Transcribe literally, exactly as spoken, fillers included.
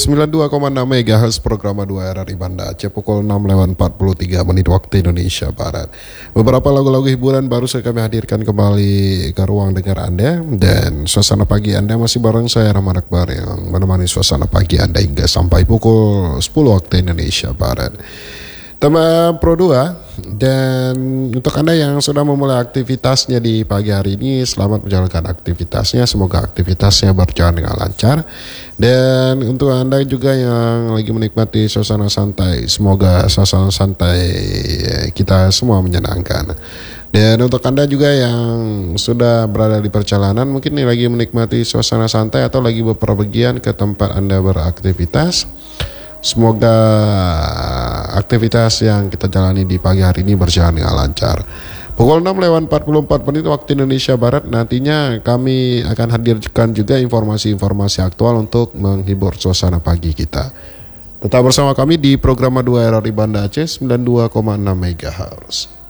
sembilan puluh dua koma enam megahertz program dua R R I Banda Aceh pukul enam lewat empat puluh tiga menit waktu Indonesia Barat. Beberapa lagu-lagu hiburan baru saja kami hadirkan kembali ke ruang dengar Anda, dan suasana pagi Anda masih bareng saya Rahman Akbar yang menemani suasana pagi Anda hingga sampai pukul sepuluh waktu Indonesia Barat. Tema Pro dua, dan untuk Anda yang sudah memulai aktivitasnya di pagi hari ini, selamat menjalankan aktivitasnya, semoga aktivitasnya berjalan dengan lancar. Dan untuk Anda juga yang lagi menikmati suasana santai, semoga suasana santai kita semua menyenangkan. Dan untuk Anda juga yang sudah berada di perjalanan, mungkin nih lagi menikmati suasana santai atau lagi bepergian ke tempat Anda beraktivitas, semoga aktivitas yang kita jalani di pagi hari ini berjalan dengan lancar. Pukul enam lewat empat puluh empat menit waktu Indonesia Barat, nantinya kami akan hadirkan juga informasi-informasi aktual untuk menghibur suasana pagi kita. Tetap bersama kami di program dua R R I Banda Aceh sembilan puluh dua koma enam megahertz.